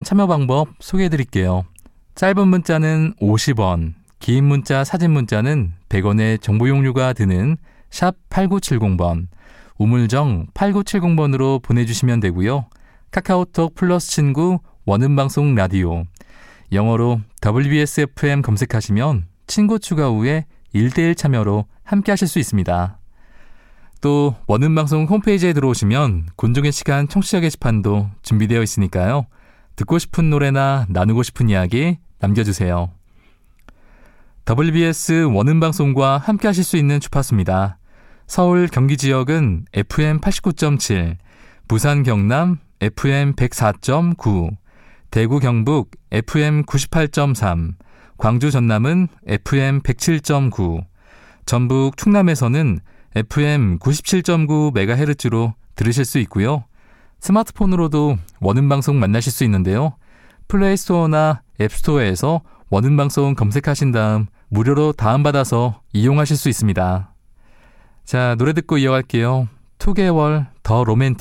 참여 방법 소개해 드릴게요. 짧은 문자는 50원, 긴 문자, 사진 문자는 100원의 정보 용료가 드는 샵 8970번, 우물정 8970번으로 보내주시면 되고요. 카카오톡 플러스 친구 원음방송 라디오, 영어로 WBSFM 검색하시면 친구 추가 후에 1대1 참여로 함께 하실 수 있습니다. 또 원음방송 홈페이지에 들어오시면 곤종의 시간 청취자 게시판도 준비되어 있으니까요. 듣고 싶은 노래나 나누고 싶은 이야기 남겨주세요. WBS 원음방송과 함께 하실 수 있는 주파수입니다. 서울 경기 지역은 FM 89.7, 부산 경남 FM 104.9, 대구 경북 FM 98.3, 광주 전남은 FM 107.9, 전북 충남에서는 FM 97.9MHz로 들으실 수 있고요. 스마트폰으로도 원음방송 만나실 수 있는데요. 플레이스토어나 앱스토어에서 원음방송 검색하신 다음 무료로 다운받아서 이용하실 수 있습니다. 자, 노래 듣고 이어갈게요. 2개월 더 로맨틱.